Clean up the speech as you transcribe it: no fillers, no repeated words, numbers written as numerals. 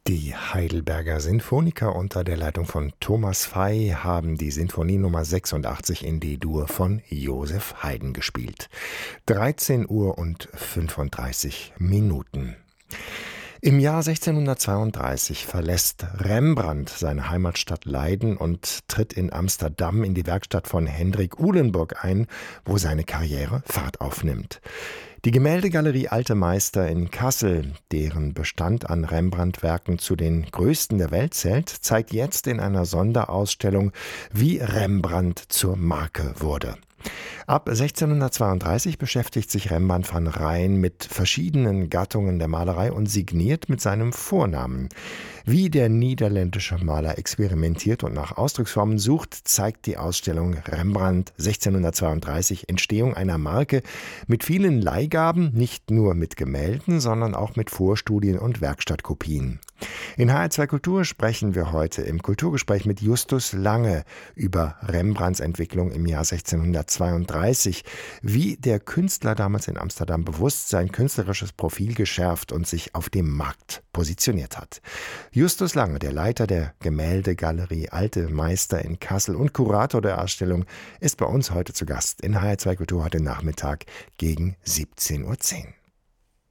Die Heidelberger Sinfoniker unter der Leitung von Thomas Fey haben die Sinfonie Nummer 86 in D-Dur von Joseph Haydn gespielt. 13 Uhr und 35 Minuten. Im Jahr 1632 verlässt Rembrandt seine Heimatstadt Leiden und tritt in Amsterdam in die Werkstatt von Hendrik Ulenburg ein, wo seine Karriere Fahrt aufnimmt. Die Gemäldegalerie Alte Meister in Kassel, deren Bestand an Rembrandt-Werken zu den größten der Welt zählt, zeigt jetzt in einer Sonderausstellung, wie Rembrandt zur Marke wurde. Ab 1632 beschäftigt sich Rembrandt van Rijn mit verschiedenen Gattungen der Malerei und signiert mit seinem Vornamen. Wie der niederländische Maler experimentiert und nach Ausdrucksformen sucht, zeigt die Ausstellung Rembrandt 1632 Entstehung einer Marke mit vielen Leihgaben, nicht nur mit Gemälden, sondern auch mit Vorstudien und Werkstattkopien. In HR2 Kultur sprechen wir heute im Kulturgespräch mit Justus Lange über Rembrandts Entwicklung im Jahr 1632, wie der Künstler damals in Amsterdam bewusst sein künstlerisches Profil geschärft und sich auf dem Markt positioniert hat. Justus Lange, der Leiter der Gemäldegalerie Alte Meister in Kassel und Kurator der Ausstellung, ist bei uns heute zu Gast in HR2 Kultur heute Nachmittag gegen 17:10 Uhr.